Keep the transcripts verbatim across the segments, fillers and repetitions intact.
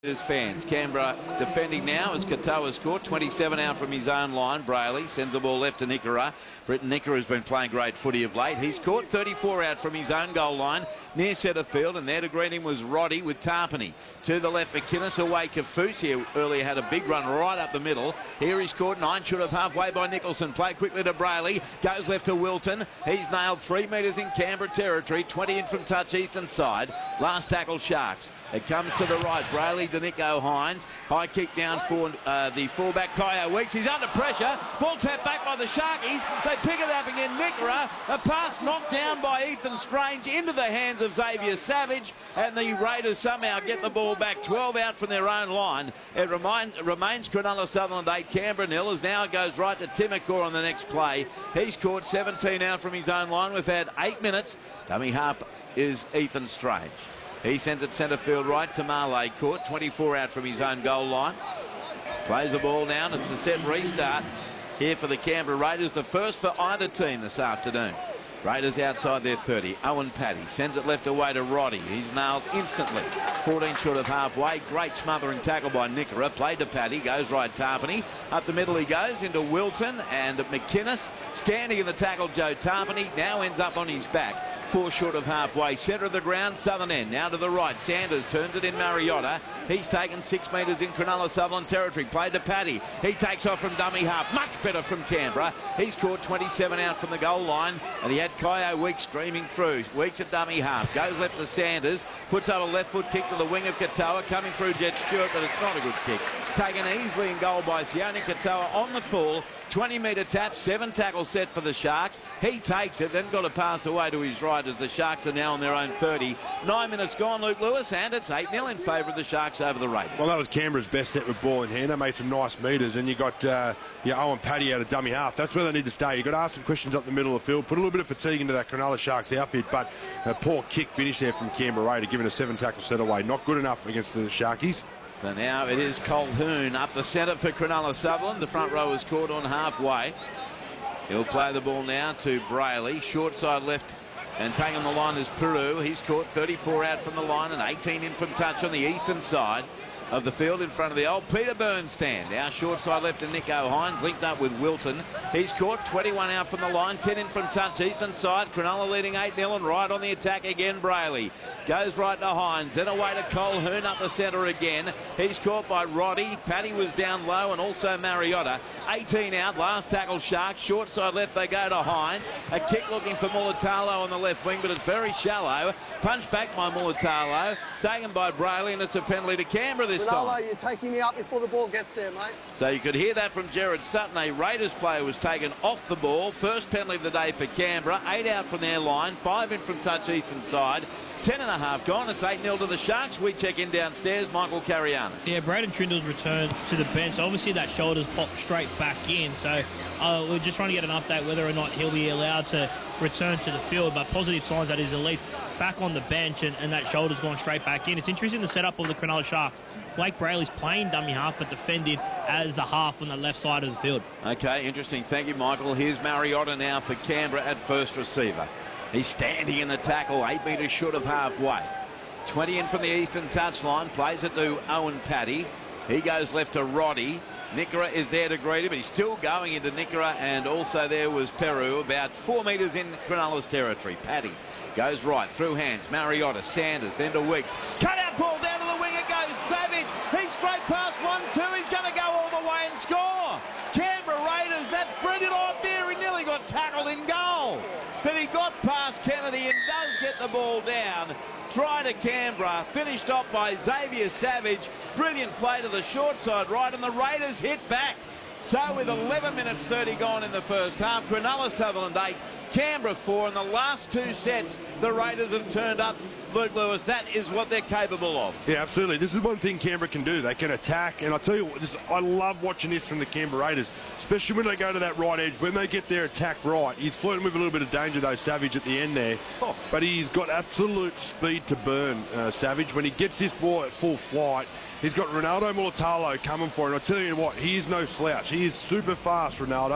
His fans. Canberra defending now as Katoa scored. twenty-seven out from his own line. Brayley sends the ball left to Nickera. Britton Nickera has been playing great footy of late. He's caught thirty-four out from his own goal line near centre field, and there to greet him was Roddy with Tarpany. To the left, McInnes away. Kaufusi earlier had a big run right up the middle. Here he's caught nine short of halfway by Nicholson. Play quickly to Brayley. Goes left to Wilton. He's nailed three metres in Canberra territory. twenty in from touch eastern side. Last tackle Sharks. It comes to the right. Brayley to Nico Hines. High kick down for uh, the fullback Kyo Weeks. He's under pressure. Ball tapped back by the Sharkies. They pick it up again. Nickera. A pass knocked down by Ethan Strange into the hands of Xavier Savage. And the Raiders somehow get the ball back. twelve out from their own line. It remind, remains Cronulla Sutherland eight, Canberra nil. As now it goes right to Timokor on the next play. He's caught seventeen out from his own line. We've had eight minutes. Dummy half is Ethan Strange. He sends it centre field right to Marley. Caught twenty-four out from his own goal line. Plays the ball down. It's a set restart here for the Canberra Raiders. The first for either team this afternoon. Raiders outside their thirty. Owen Paddy sends it left away to Roddy. He's nailed instantly. fourteen short of halfway. Great smothering tackle by Nickera. Played to Paddy. Goes right Tarpany. Up the middle he goes into Wilton and McInnes. Standing in the tackle Joe Tarpany. Now ends up on his back. Four short of halfway. Centre of the ground, southern end. Now to the right. Sanders turns it in Mariota. He's taken six metres in Cronulla Sutherland territory. Played to Paddy. He takes off from dummy half. Much better from Canberra. He's caught twenty-seven out from the goal line. And he had Kyo Weeks streaming through. Weeks at dummy half. Goes left to Sanders. Puts up a left foot kick to the wing of Katoa. Coming through Jet Stewart, but it's not a good kick. Taken easily in goal by Sione Katoa on the full. twenty metre tap. Seven tackle set for the Sharks. He takes it. Then got to pass away to his right as the Sharks are now on their own thirty. Nine minutes gone, Luke Lewis, and it's eight nil in favour of the Sharks over the Raiders. Well, that was Canberra's best set with ball in hand. They made some nice metres, and you got uh, your Owen Paddy out of dummy half. That's where they need to stay. You've got to ask some questions up the middle of the field, put a little bit of fatigue into that Cronulla Sharks outfit, but a poor kick finish there from Canberra Raider, giving a seven tackle set away. Not good enough against the Sharkies. So now it is Colquhoun up the centre for Cronulla Sutherland. The front row is caught on halfway. He'll play the ball now to Brayley. Short side left. And taking the line is Peru. He's caught thirty-four out from the line and eighteen in from touch on the eastern side of the field in front of the old Peter Burns stand. Now short side left to Nico Hines, linked up with Wilton. He's caught twenty-one out from the line, ten in from touch eastern side. Cronulla leading eight nil and right on the attack again. Brayley goes right to Hines, then away to Colquhoun up the centre again. He's caught by Roddy. Paddy was down low and also Mariota. eighteen out, last tackle Sharks. Short side left they go to Hines. A kick looking for Mulatalo on the left wing, but it's very shallow. Punch back by Mulatalo. Taken by Brayley, and it's a penalty to Canberra this Ronaldo, time. you're taking me out before the ball gets there, mate. So you could hear that from Gerard Sutton. A Raiders player was taken off the ball. First penalty of the day for Canberra. Eight out from their line. Five in from touch eastern side. Ten and a half gone. It's eight nil to the Sharks. We check in downstairs. Michael Carianis. Yeah, Braden Trindle's returned to the bench. Obviously, that shoulder's popped straight back in. So uh, we're just trying to get an update whether or not he'll be allowed to return to the field. But positive signs that he's at least back on the bench and, and that shoulder's gone straight back in. It's interesting the setup of the Cronulla Sharks. Blake Brayley's playing dummy half but defending as the half on the left side of the field. Okay, interesting. Thank you, Michael. Here's Mariota now for Canberra at first receiver. He's standing in the tackle, eight metres short of halfway. twenty in from the eastern touchline, plays it to Owen Paddy. He goes left to Roddy. Nickera is there to greet him, but he's still going into Nickera, and also there was Peru, about four metres in Cronulla's territory. Paddy goes right, through hands, Mariota, Sanders, then to Weeks. Cut out ball, down to the wing it goes, Savage, he's straight past one, two, he's going to go all the way and score. Canberra Raiders, that's brilliant. Oh dear, he nearly got tackled in goal. But he got past Kennedy and does get the ball down. Try to Canberra, finished off by Xavier Savage. Brilliant play to the short side right, and the Raiders hit back. So with eleven minutes thirty gone in the first half, Cronulla Sutherland eight, Canberra four. In the last two sets, the Raiders have turned up. Luke Lewis, that is what they're capable of. Yeah, absolutely. This is one thing Canberra can do. They can attack, and I tell you what, this, I love watching this from the Canberra Raiders, especially when they go to that right edge. When they get their attack right, he's flirting with a little bit of danger, though, Savage, at the end there. Oh. But he's got absolute speed to burn, uh, Savage. When he gets this ball at full flight, he's got Ronaldo Mulatalo coming for him. I tell you what, he is no slouch. He is super fast, Ronaldo.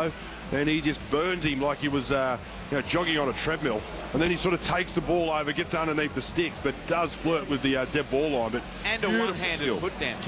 and he just burns him like he was uh, you know, jogging on a treadmill. And then he sort of takes the ball over, gets underneath the sticks, but does flirt with the uh, dead ball line. But And a beautiful one-handed skill. put down.